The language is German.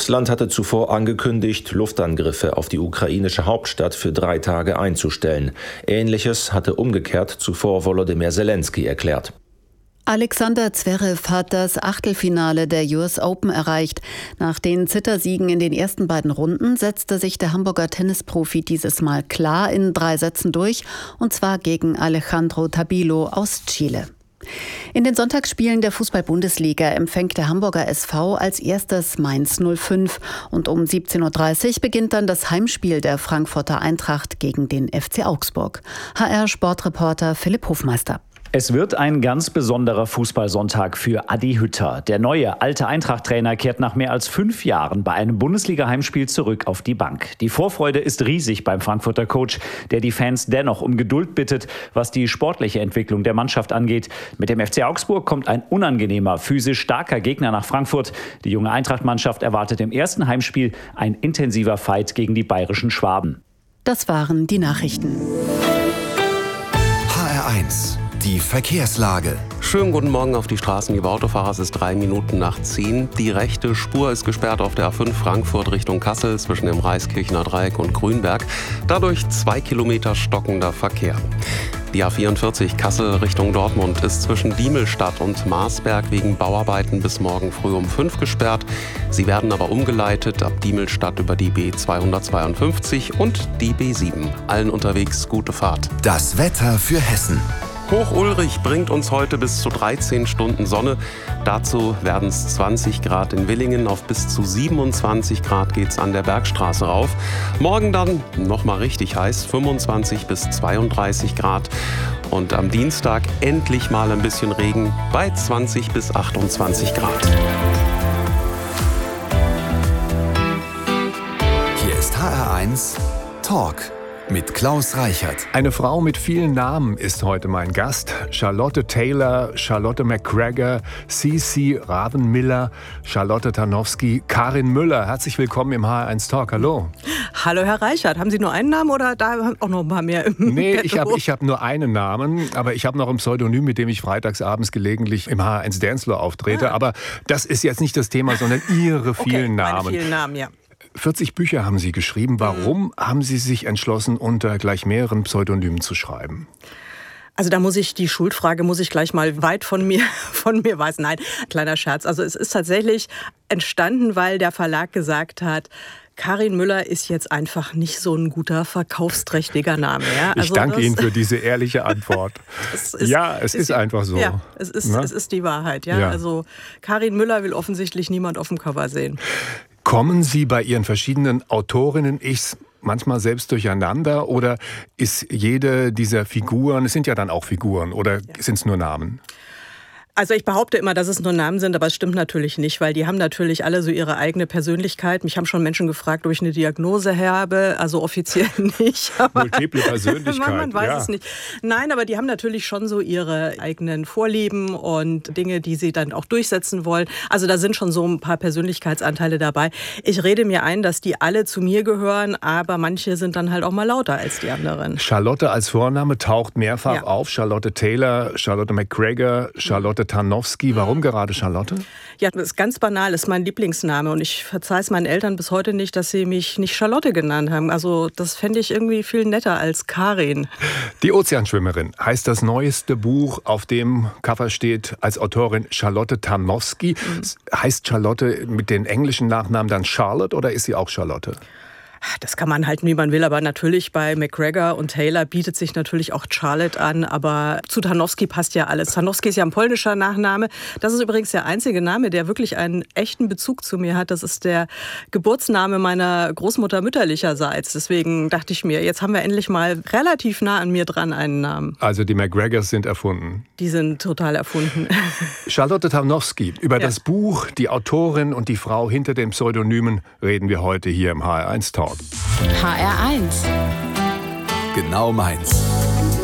Russland hatte zuvor angekündigt, Luftangriffe auf die ukrainische Hauptstadt für 3 Tage einzustellen. Ähnliches hatte umgekehrt zuvor Volodymyr Zelensky erklärt. Alexander Zverev hat das Achtelfinale der US Open erreicht. Nach den Zittersiegen in den ersten beiden Runden setzte sich der Hamburger Tennisprofi dieses Mal klar in 3 Sätzen durch, und zwar gegen Alejandro Tabilo aus Chile. In den Sonntagsspielen der Fußball-Bundesliga empfängt der Hamburger SV als erstes Mainz 05 und um 17:30 Uhr beginnt dann das Heimspiel der Frankfurter Eintracht gegen den FC Augsburg. HR-Sportreporter Philipp Hofmeister. Es wird ein ganz besonderer Fußballsonntag für Adi Hütter. Der neue, alte Eintracht-Trainer kehrt nach mehr als 5 Jahren bei einem Bundesliga-Heimspiel zurück auf die Bank. Die Vorfreude ist riesig beim Frankfurter Coach, der die Fans dennoch um Geduld bittet, was die sportliche Entwicklung der Mannschaft angeht. Mit dem FC Augsburg kommt ein unangenehmer, physisch starker Gegner nach Frankfurt. Die junge Eintracht-Mannschaft erwartet im ersten Heimspiel ein intensiver Fight gegen die bayerischen Schwaben. Das waren die Nachrichten. HR1 Die Verkehrslage. Schönen guten Morgen auf die Straßen, liebe Autofahrer. Es ist 3 Minuten nach 10. Die rechte Spur ist gesperrt auf der A5 Frankfurt Richtung Kassel zwischen dem Reiskirchener Dreieck und Grünberg. Dadurch 2 Kilometer stockender Verkehr. Die A44 Kassel Richtung Dortmund ist zwischen Diemelstadt und Marsberg wegen Bauarbeiten bis morgen früh um 5 gesperrt. Sie werden aber umgeleitet ab Diemelstadt über die B252 und die B7. Allen unterwegs gute Fahrt. Das Wetter für Hessen. Hoch-Ulrich bringt uns heute bis zu 13 Stunden Sonne. Dazu werden es 20 Grad in Willingen, auf bis zu 27 Grad geht's an der Bergstraße rauf. Morgen dann nochmal richtig heiß, 25 bis 32 Grad. Und am Dienstag endlich mal ein bisschen Regen bei 20 bis 28 Grad. Hier ist HR1 Talk mit Klaus Reichert. Eine Frau mit vielen Namen ist heute mein Gast. Charlotte Taylor, Charlotte McGregor, CC Ravenmiller, Charlotte Tarnowski, Karin Müller. Herzlich willkommen im HR1 Talk. Hallo. Hallo Herr Reichert. Haben Sie nur einen Namen oder da auch noch ein paar mehr? Nee, ich hab nur einen Namen, aber ich habe noch ein Pseudonym, mit dem ich freitagsabends gelegentlich im HR1 Dancefloor auftrete. Aber das ist jetzt nicht das Thema, sondern Ihre vielen Namen. Meine vielen Namen, ja. 40 Bücher haben Sie geschrieben. Warum haben Sie sich entschlossen, unter gleich mehreren Pseudonymen zu schreiben? Also da die Schuldfrage muss ich gleich mal weit von mir weisen. Nein, kleiner Scherz. Also es ist tatsächlich entstanden, weil der Verlag gesagt hat, Karin Müller ist jetzt einfach nicht so ein guter, verkaufsträchtiger Name. Ja? Ich danke Ihnen für diese ehrliche Antwort. Es ist einfach so. Ja, es ist die Wahrheit. Ja? Also Karin Müller will offensichtlich niemand auf dem Cover sehen. Kommen Sie bei Ihren verschiedenen Autorinnen-Ichs manchmal selbst durcheinander oder ist jede dieser Figuren, es sind ja dann auch Figuren, oder sind es nur Namen? Also ich behaupte immer, dass es nur Namen sind, aber es stimmt natürlich nicht, weil die haben natürlich alle so ihre eigene Persönlichkeit. Mich haben schon Menschen gefragt, ob ich eine Diagnose habe, also offiziell nicht. Multiple Persönlichkeit, man weiß es nicht. Nein, aber die haben natürlich schon so ihre eigenen Vorlieben und Dinge, die sie dann auch durchsetzen wollen. Also da sind schon so ein paar Persönlichkeitsanteile dabei. Ich rede mir ein, dass die alle zu mir gehören, aber manche sind dann halt auch mal lauter als die anderen. Charlotte als Vorname taucht mehrfach auf. Charlotte Taylor, Charlotte McGregor, Charlotte Tarnowski. Warum gerade Charlotte? Ja, das ist ganz banal, ist mein Lieblingsname und ich verzeihe es meinen Eltern bis heute nicht, dass sie mich nicht Charlotte genannt haben. Also das fände ich irgendwie viel netter als Karin. Die Ozeanschwimmerin heißt das neueste Buch, auf dem Cover steht als Autorin Charlotte Tarnowski. Heißt Charlotte mit den englischen Nachnamen dann Charlotte oder ist sie auch Charlotte? Das kann man halten, wie man will, aber natürlich bei McGregor und Taylor bietet sich natürlich auch Charlotte an, aber zu Tarnowski passt ja alles. Tarnowski ist ja ein polnischer Nachname. Das ist übrigens der einzige Name, der wirklich einen echten Bezug zu mir hat. Das ist der Geburtsname meiner Großmutter mütterlicherseits. Deswegen dachte ich mir, jetzt haben wir endlich mal relativ nah an mir dran einen Namen. Also die McGregors sind erfunden? Die sind total erfunden. Charlotte Tarnowski, über das Buch, die Autorin und die Frau hinter den Pseudonymen reden wir heute hier im HR1 Talk. HR1. Genau meins.